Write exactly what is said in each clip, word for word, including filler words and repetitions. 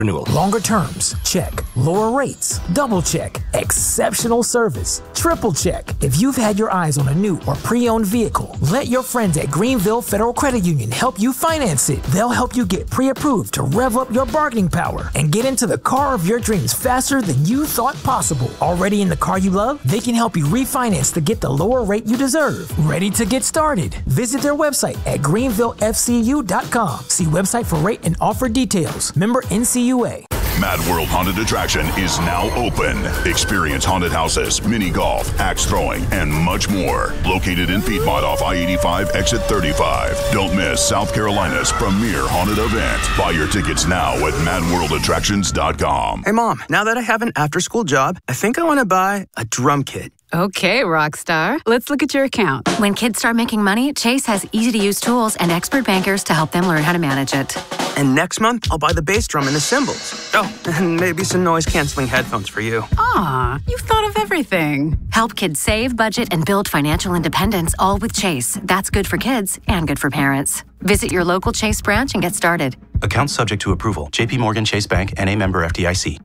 renewal. Longer terms, check. Lower rates, double check. Exceptional service, triple check. If you've had your eyes on a new or pre-owned vehicle, let your friends at Greenville Federal Credit Union help you finance it. They'll help you get pre-approved to rev up your bargaining power and get into the car of your dreams faster than you thought possible. Already in the car you love? They can help you refinance to get the lower rate you deserve. Ready to get started? Visit their website at greenville f c u dot com. See website for rate and offer details. Member N C U A. Mad World Haunted Attraction is now open. Experience haunted houses, mini golf, axe throwing, and much more. Located in Piedmont off I eighty-five, exit thirty-five. Don't miss South Carolina's premier haunted event. Buy your tickets now at mad world attractions dot com. Hey, Mom, now that I have an after-school job, I think I want to buy a drum kit. Okay, Rockstar. Let's look at your account. When kids start making money, Chase has easy-to-use tools and expert bankers to help them learn how to manage it. And next month, I'll buy the bass drum and the cymbals. Oh, and maybe some noise-canceling headphones for you. Aw, you've thought of everything. Help kids save, budget, and build financial independence, all with Chase. That's good for kids and good for parents. Visit your local Chase branch and get started. Account subject to approval. J P Morgan Chase Bank, N A member F D I C.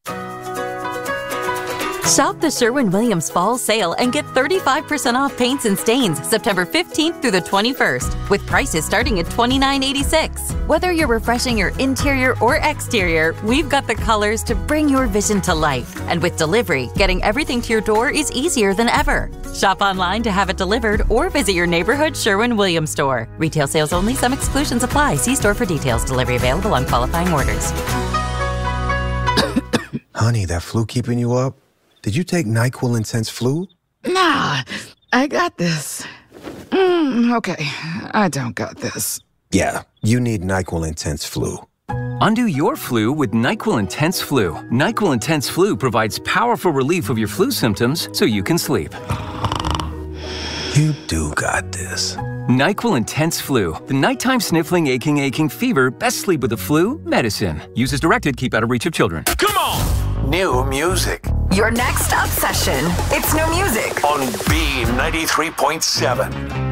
Shop the Sherwin-Williams Fall Sale and get thirty-five percent off paints and stains September fifteenth through the twenty-first, with prices starting at twenty-nine eighty-six. Whether you're refreshing your interior or exterior, we've got the colors to bring your vision to life. And with delivery, getting everything to your door is easier than ever. Shop online to have it delivered or visit your neighborhood Sherwin-Williams store. Retail sales only. Some exclusions apply. See store for details. Delivery available on qualifying orders. Honey, that flu keeping you up? Did you take NyQuil Intense Flu? Nah, I got this. Mm, okay, I don't got this. Yeah, you need NyQuil Intense Flu. Undo your flu with NyQuil Intense Flu. NyQuil Intense Flu provides powerful relief of your flu symptoms so you can sleep. You do got this. NyQuil Intense Flu. The nighttime sniffling, aching, aching fever. Best sleep with the flu medicine. Use as directed. Keep out of reach of children. Come on! New music. Your next obsession. It's new music. On B ninety-three point seven.